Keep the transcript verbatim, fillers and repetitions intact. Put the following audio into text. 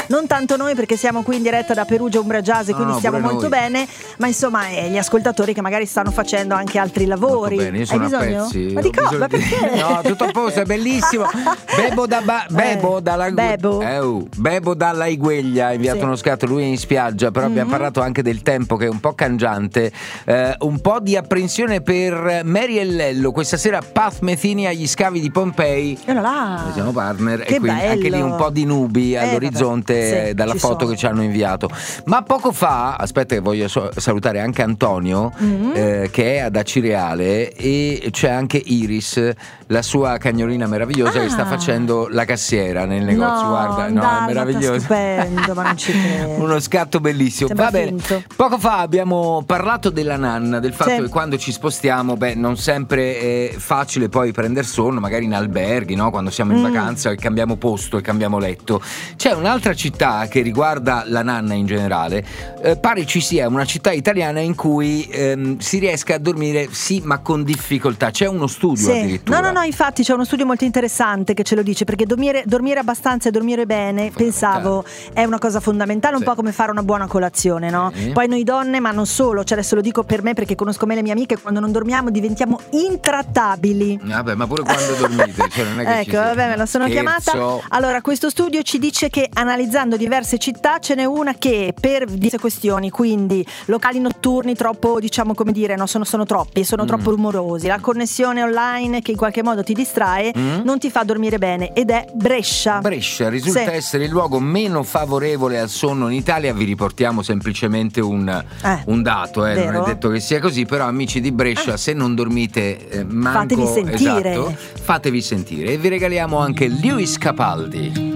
non tanto noi perché siamo qui in diretta da Perugia Umbria Jazz e quindi no, stiamo molto noi. bene, ma insomma eh, gli ascoltatori che magari stanno facendo anche altri lavori. Molto bene, io sono Hai bisogno? a pezzi. Ma di cosa? Bisogno... Perché? No, tutto a posto, è bellissimo. Bebo, da ba... Bebo eh, dalla Bebo. Eh, uh. Bebo dalla Igueglia ha inviato Sì. uno scatto, lui è in spiaggia, però mm-hmm. abbiamo parlato anche del tempo che è un po' cangiante, eh, un po' di apprensione per Mary e Lello, questa sera Path Metheny agli scavi di Pompei. E là. Noi siamo partner Che e quindi bello. anche lì un po' di nubi eh, all'orizzonte vabbè. Sì, dalla ci foto sono. che ci hanno inviato. Ma poco fa, aspetta che voglio so- salutare anche Antonio mm-hmm. eh, che è ad Acireale, e c'è anche Iris, la sua cagnolina meravigliosa ah. che sta facendo la cassiera nel negozio. No, Guarda, no, è meraviglioso. Stupendo, ma non ci credo. Uno scatto bellissimo. Sembra Va bene. finto. Poco fa abbiamo parlato della nanna, del fatto sì. che quando ci spostiamo, beh, non sempre è facile poi prendere sonno, magari in alberghi, no? Quando siamo in mm. vacanza e cambiamo posto e cambiamo letto. C'è un'altra città che riguarda la nanna in generale, eh, pare ci sia una città italiana in cui ehm, si riesca a dormire, sì, ma con difficoltà. C'è uno studio sì. addirittura. No, no, no, infatti c'è uno studio molto interessante che ce lo dice, perché dormire, dormire abbastanza e dormire bene, pensavo, è una cosa fondamentale, un sì. po' come fare una buona colazione, no? Sì. Poi noi donne, ma non solo, cioè adesso lo dico per me perché conosco me le mie amiche, quando non dormiamo diventiamo intrattabili. Vabbè, ma pure quando dormite, cioè non è che ecco, vabbè, me la sono Scherzo. chiamata. Allora, questo studio ci dice che analizzando diverse città ce n'è una che per diverse questioni, quindi locali notturni troppo, diciamo, come dire, no, sono, sono troppi, sono mm. troppo rumorosi, la connessione online che in qualche modo ti distrae, mm. non ti fa dormire bene, ed è Brescia. Brescia risulta sì. essere il luogo meno favorevole al sonno in Italia. Vi riportiamo semplicemente un, eh, un dato, eh, non è detto che sia così, però amici di Brescia, eh. se non dormite eh, manco, fatevi sentire, esatto, fatevi sentire, e vi regaliamo anche Lewis Capaldi.